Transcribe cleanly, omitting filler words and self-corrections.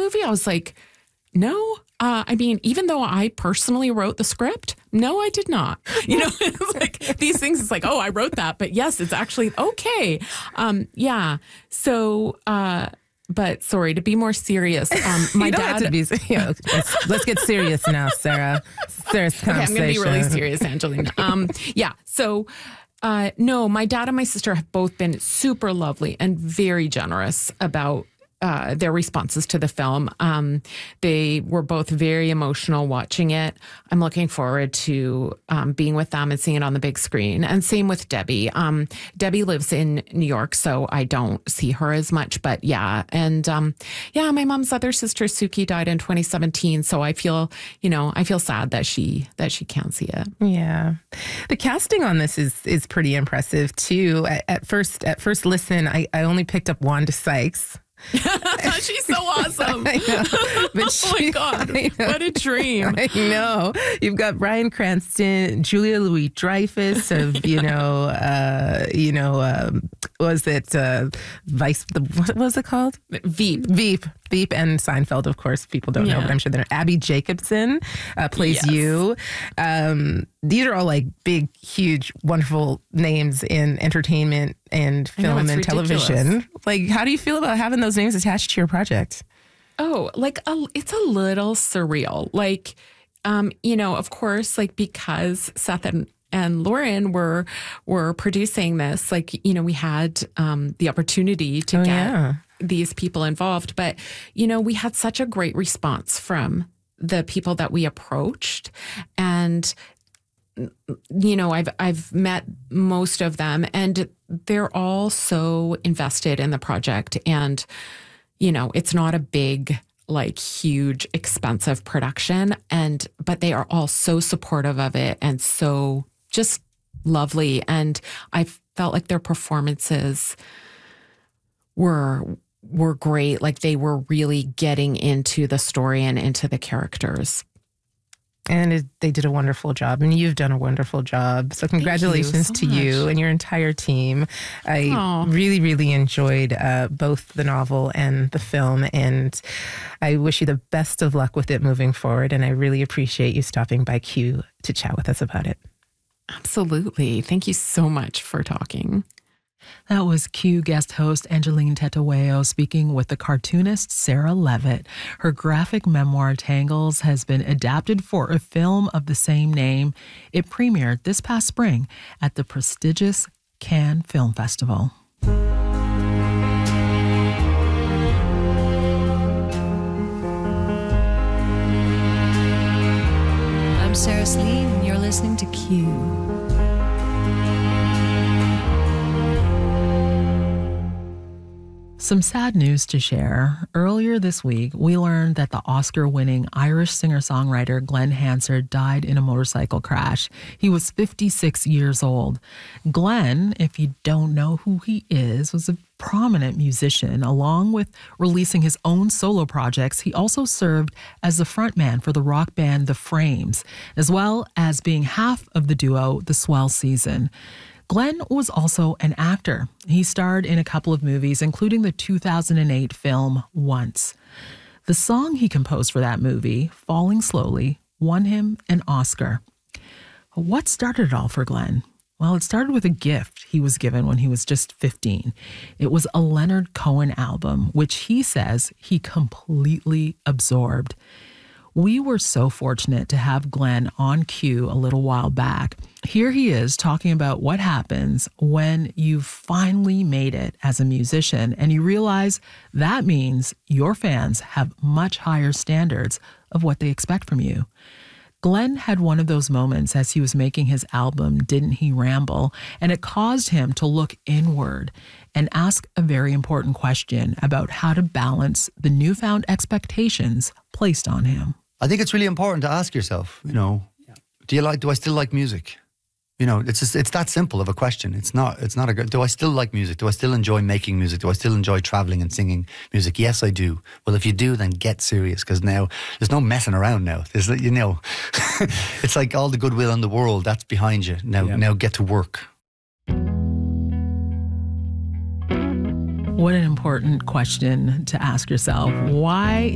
movie? I was like, no. I mean, even though I personally wrote the script, no, I did not. It's like these things, it's like, oh, I wrote that. But yes, it's actually okay. Yeah. So, but sorry, to be more serious, my dad. Let's get serious now, Sarah. Serious conversation. Okay, I'm going to be really serious, Angelina. Yeah. So, no, my dad and my sister have both been super lovely and very generous about their responses to the film. They were both very emotional watching it. I'm looking forward to being with them and seeing it on the big screen. And same with Debbie. Debbie lives in New York, so I don't see her as much. But yeah, and my mom's other sister Suki died in 2017, so I feel sad that she can't see it. Yeah, the casting on this is pretty impressive too. At first listen, I only picked up Wanda Sykes. She's so awesome. I know. But oh my God, what a dream. I know. You've got Bryan Cranston, Julia Louis-Dreyfus of, was it what was it called? Veep and Seinfeld, of course. People don't know, but I'm sure they're Abby Jacobson plays you. These are all like big, huge, wonderful names in entertainment and film and television. Like, how do you feel about having those names attached to your project? Oh, like it's a little surreal. Like, of course, like because Seth and Lauren were producing this, like, we had the opportunity to get these people involved. But, we had such a great response from the people that we approached. And, I've met most of them and they're all so invested in the project. And, it's not a big, like huge, expensive production. But they are all so supportive of it and so just lovely. And I felt like their performances were great. Like they were really getting into the story and into the characters. And they did a wonderful job, and you've done a wonderful job. So congratulations to you and your entire team. I really, really enjoyed both the novel and the film, and I wish you the best of luck with it moving forward. And I really appreciate you stopping by Q to chat with us about it. Absolutely. Thank you so much for talking. That was Q guest host Angeline Tetaweyo speaking with the cartoonist Sarah Levitt. Her graphic memoir Tangles has been adapted for a film of the same name. It premiered this past spring at the prestigious Cannes Film Festival. I'm Sarah Sleeve, and you're listening to Q. Some sad news to share. Earlier this week, we learned that the Oscar-winning Irish singer-songwriter Glen Hansard died in a motorcycle crash. He was 56 years old. Glen, if you don't know who he is, was a prominent musician. Along with releasing his own solo projects, he also served as the frontman for the rock band The Frames, as well as being half of the duo The Swell Season. Glen was also an actor. He starred in a couple of movies, including the 2008 film Once. The song he composed for that movie, Falling Slowly, won him an Oscar. What started it all for Glen? Well, it started with a gift he was given when he was just 15. It was a Leonard Cohen album, which he says he completely absorbed. We were so fortunate to have Glen on Q a little while back. Here he is talking about what happens when you've finally made it as a musician and you realize that means your fans have much higher standards of what they expect from you. Glen had one of those moments as he was making his album, Didn't He Ramble? And it caused him to look inward and ask a very important question about how to balance the newfound expectations placed on him. I think it's really important to ask yourself, do I still like music? It's that simple of a question. Do I still like music? Do I still enjoy making music? Do I still enjoy traveling and singing music? Yes, I do. Well, if you do, then get serious, because now there's no messing around now. It's like all the goodwill in the world, that's behind you. Now get to work. What an important question to ask yourself. Why